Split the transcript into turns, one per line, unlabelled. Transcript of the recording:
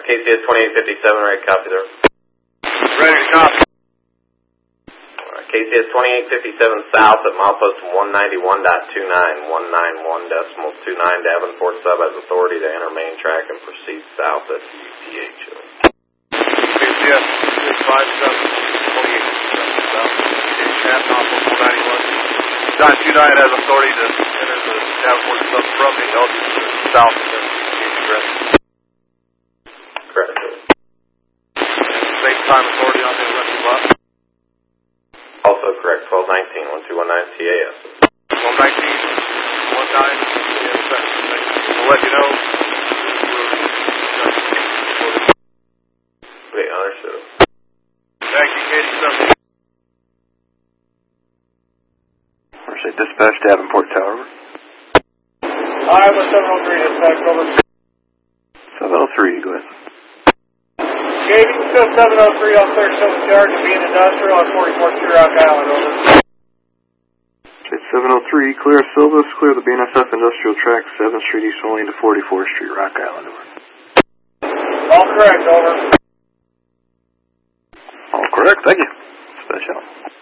KCS 2857, ready to copy there.
Ready to copy.
KCS 2857 south at milepost 191.29, 191.29 Davenport sub has authority to enter main track and proceed south at UPH.
KCS 2857 south at milepost 191.29 has authority to enter the Davenport sub from the south at UPH.
Correct.
Same time authority on the rest of the left.
Also correct, 1219, 1219 TAS.
1219, 19, we'll let you know.
Wait, understood.
Thank you, Katie.
Mercy, dispatch Davenport Tower.
Iowa 703, dispatch, over.
703, go ahead.
Katie, still 703 on clear civil charge of being industrial on 44th Street, Rock Island, over.
Okay, 703, clear Silvis, clear the BNSF industrial track, 7th Street East only into 44th Street, Rock Island, over.
All correct, over.
All correct, thank you. Dispatch out.